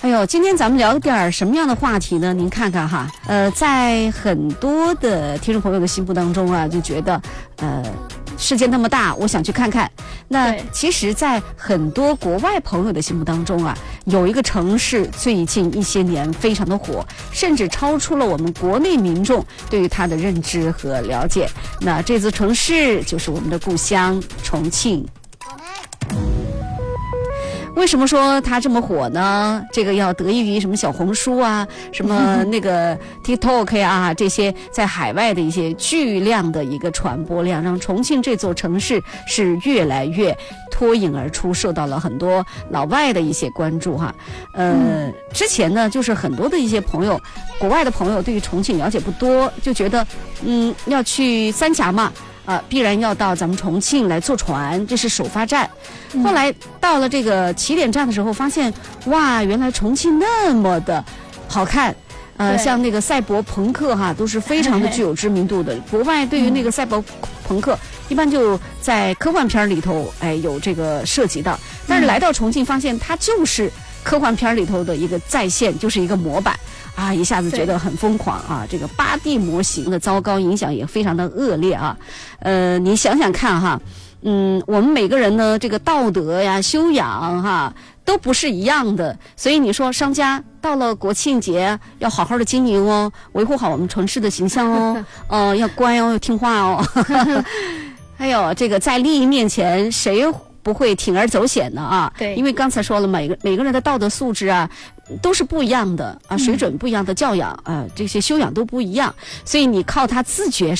哎呦，今天咱们聊点什么样的话题呢？您看看哈，在很多的听众朋友的心目当中啊，就觉得，世界那么大，我想去看看。那其实，在很多国外朋友的心目当中啊，有一个城市最近一些年非常的火，甚至超出了我们国内民众对于它的认知和了解。那这座城市就是我们的故乡重庆。为什么说它这么火呢？这个要得益于什么小红书啊，什么那个 TikTok 啊，这些在海外的一些巨量的一个传播量，让重庆这座城市是越来越脱颖而出，受到了很多老外的一些关注哈。之前呢，就是很多的一些朋友，国外的朋友对于重庆了解不多，就觉得要去三峡嘛。必然要到咱们重庆来坐船，这是首发站。后来到了这个起点站的时候，发现哇，原来重庆那么的好看。像那个赛博朋克哈，都是非常的具有知名度的。国外对于那个赛博朋克，一般就在科幻片里头，有这个涉及到。但是来到重庆，发现它就是科幻片里头的一个再现，就是一个模板。一下子觉得很疯狂啊！这个8D 模型的糟糕影响也非常的恶劣啊。你想想看哈，我们每个人呢，这个道德呀、修养哈，都不是一样的。所以你说商家到了国庆节要好好的经营哦，维护好我们城市的形象哦，要乖哦，要听话哦。还有这个在利益面前，谁不会铤而走险呢啊？对，因为刚才说了，每个人的道德素质啊都是不一样的啊，水准不一样的教养啊，这些修养都不一样，所以你靠他自觉